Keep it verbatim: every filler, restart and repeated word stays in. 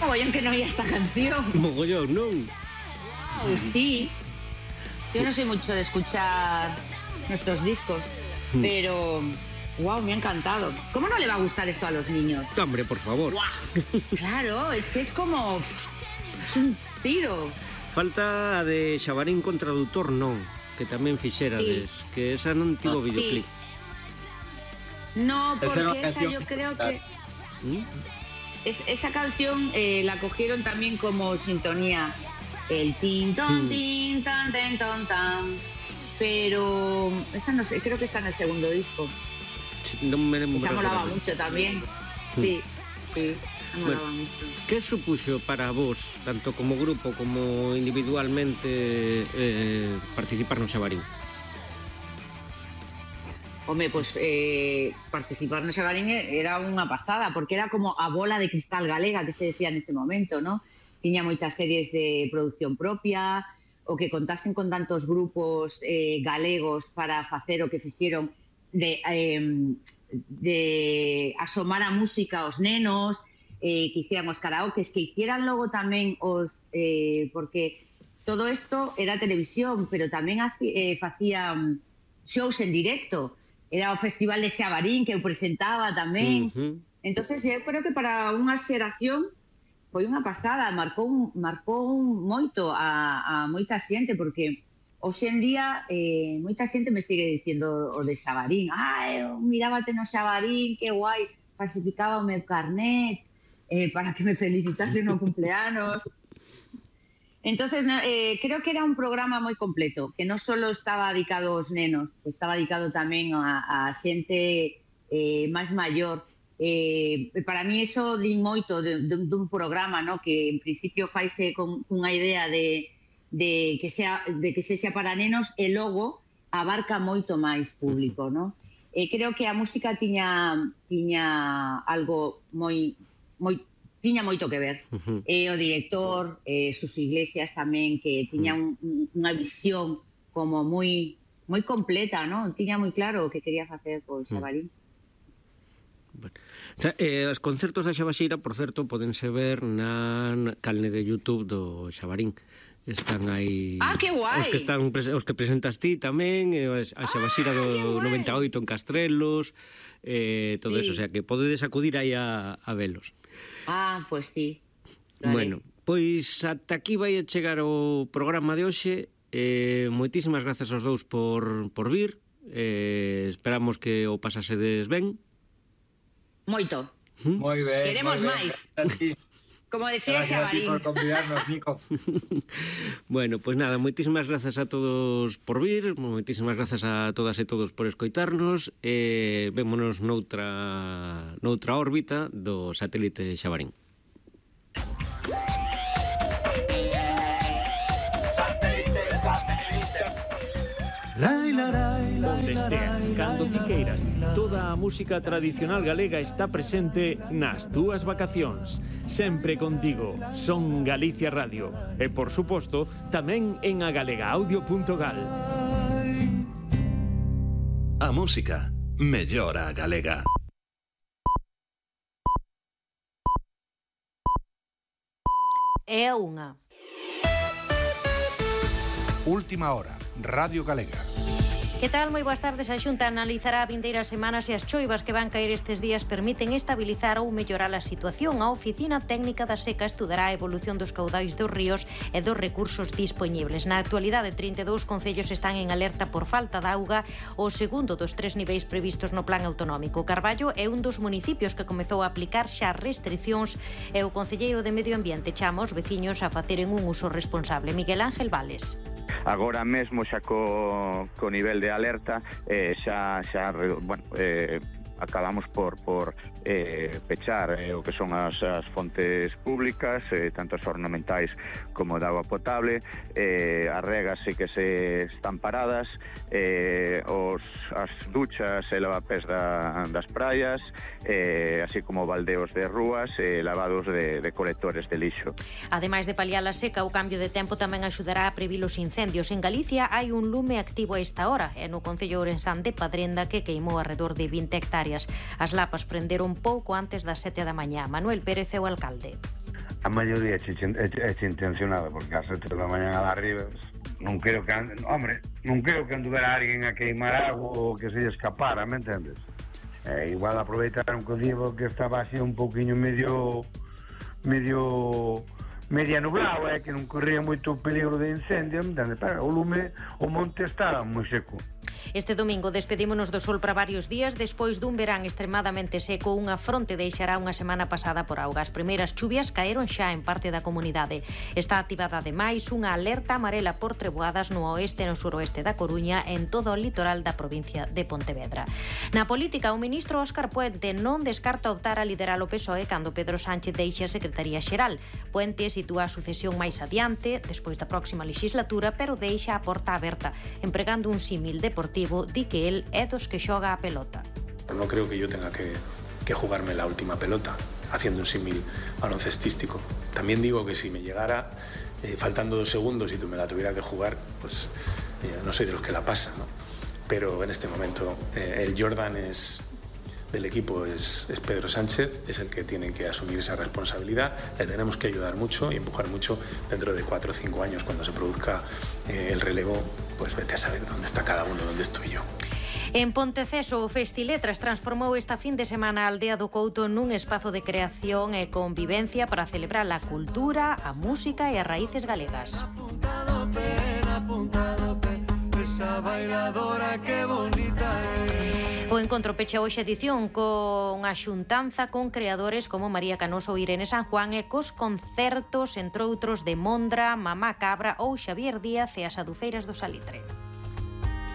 mogollón que no oía esta canción. Mogollón, non? Wow, sí. Yo no soy mucho de escuchar nuestros discos, mm. pero wow, me ha encantado. ¿Cómo no le va a gustar esto a los niños? Hombre, por favor. Wow. Claro, es que es como... es un tiro. Falta de Xabarín con traductor, non? Que tamén fixerades, sí. Que esa non tivo oh, videoclip. Sí. No, porque esa, esa yo creo que... ¿Mm? Es, esa canción eh, la cogieron también como sintonía. El tin, ton, mm. tin, tan, ten, ton, tan. Pero esa no sé, creo que está en el segundo disco. Sí, no me esa molaba mucho también. Mm. Sí, sí. Bueno, que supuxo para vos, tanto como grupo como individualmente, eh, participar no Xabarín? Home, pois pues, eh, participar no Xabarín era unha pasada, porque era como a bola de cristal galega que se decía nese momento, ¿no? Tiña moitas series de produción propia, o que contasen con tantos grupos eh, galegos para facer o que fixeron de, eh, de asomar a música aos nenos, Eh, que hicieran os karaokes, que hicieran logo tamén os... Eh, porque todo isto era televisión, pero tamén eh, facían shows en directo. Era o Festival de Xabarín que eu presentaba tamén. Uh-huh. Entonces eu creo que para unha xeración foi unha pasada, marcou, marcou moito a, a moita xente, porque hoxe en día eh, moita xente me sigue dicindo o de Xabarín. Ah, eu mirábate no Xabarín, que guai, falsificaba o meu carnet, Eh, para que me felicitasen no cumpleanos. Entonces, eh, creo que era un programa moi completo, que non só estaba dedicado aos nenos, estaba dedicado tamén a, a xente eh, máis maior. Eh, para mí eso di moito de, de, de un programa, ¿no? Que en principio faise con unha idea de, de, que sea, de que sexa para nenos e logo abarca moito máis público, ¿no? Eh, creo que a música tiña, tiña algo moi... Moi, tiña moito que ver. Uh-huh. eh, o director, eh, Sus Iglesias tamén, que tiña un, un, unha visión como moi moi completa, ¿no? Tiña moi claro o que quería facer co Xabarín. Uh. Bueno. O sea, eh, os concertos da Xabaxeira, por certo, podense ver na, na canle de YouTube do Xabarín. Están aí... Ah, que guai! Os que, están, os que presentas ti tamén, a Xabaxeira ah, do noventa e oito en Castrelos, eh, todo sí. Eso, o sea, que podedes acudir aí a, a velos. Ah, pois pues sí. Vale. Bueno, pois ata aquí vai a chegar o programa de hoxe. Eh, moitísimas grazas aos dous por, por vir. Eh, esperamos que o pasasedes ben. Moito. ¿Mm? Moi ben. Queremos máis. Como decía Xabarín. Gracias por convidarnos, Nico. Bueno, pois pues nada, moitísimas grazas a todos por vir, moitísimas grazas a todas e todos por escoitarnos, e vémonos noutra, noutra órbita do satélite Xabarín. Satélite, satélite. Onde esteas, cando ti queiras, toda a música tradicional galega está presente nas túas vacacións. Sempre contigo, Son Galicia Radio. E, por suposto, tamén en agalegaaudio punto gal. A música mellora a galega. É a unha. Última hora, Radio Galega. Que tal? Moi boas tardes. A Xunta analizará a vindeira semana se as choivas que van caer estes días permiten estabilizar ou mellorar a situación. A Oficina Técnica da Seca estudará a evolución dos caudais dos ríos e dos recursos dispoñibles. Na actualidade, trinta e dous concellos están en alerta por falta de auga, o segundo dos tres niveis previstos no plan autonómico. Carballo é un dos municipios que comezou a aplicar xa restriccións e o concelleiro de Medio Ambiente chama aos veciños a faceren un uso responsable. Miguel Ángel Vales. Agora mesmo xa co, co nivel de alerta eh, xa, xa bueno, eh, acabamos por, por eh, pechar eh, o que son as, as fontes públicas, eh, tanto as ornamentais como de agua potable, eh, as regas sí que se están paradas, eh, os, as duchas e lavapés da, das praias, eh, así como baldeos de rúas e eh, lavados de, de colectores de lixo. Ademais de paliar a seca, o cambio de tempo tamén axudará a previr os incendios. En Galicia hai un lume activo a esta hora, e no concello ourensán de Padrenda, que queimou alrededor de vinte hectáreas. As lapas prenderon pouco antes das sete da mañá. Manuel Pérez é o alcalde. a maioría é intencionada, porque ás sete da mañá a dar arriba non creo que, hombre, non creo que anduvera alguén a queimar algo ou que se lle escapara, me entendes? Eh, igual aproveitaron que o digo que estaba así un pouquiño medio medio media nublado, eh, que non corría moito peligro de incendio, me entendes? Pero o lume, o monte estaba moi seco. Este domingo despedímonos do sol para varios días despois dun verán extremadamente seco. Unha fronte deixará unha semana pasada por auga. As primeiras chuvias caeron xa en parte da comunidade. Está activada ademais unha alerta amarela por treboadas no oeste e no suroeste da Coruña en todo o litoral da provincia de Pontevedra. Na política, o ministro Óscar Puente non descarta optar a liderar o P S O E cando Pedro Sánchez deixe a Secretaría Xeral. Puente sitúa a sucesión máis adiante, despois da próxima legislatura, pero deixa a porta aberta, empregando un símil deportivo. Di que él é dos que xoga a pelota. No creo que yo tenga que, que jugarme la última pelota, haciendo un símil baloncestístico. También digo que si me llegara, eh, faltando dos segundos y tú me la tuviera que jugar, pues eh, no soy de los que la pasa, ¿no? Pero en este momento eh, el Jordan es... del equipo es, es Pedro Sánchez, es el que tiene que asumir esa responsabilidad. Le tenemos que ayudar mucho y empujar mucho dentro de cuatro o cinco años, cuando se produzca eh, el relevo, pues vete a saber dónde está cada uno, dónde estoy yo. En Ponteceso, o Festiletras transformou esta fin de semana a Aldea do Couto nun espazo de creación e convivencia para celebrar a cultura, a música e as raíces galegas. Apuntado pen, apuntado pen, esa bailadora que bonita é. O encontro pecha hoxe edición con a xuntanza con creadores como María Canoso ou Irene San Juan e cos concertos, entre outros, de Mondra, Mamá Cabra ou Xavier Díaz e as Adufeiras do Salitre.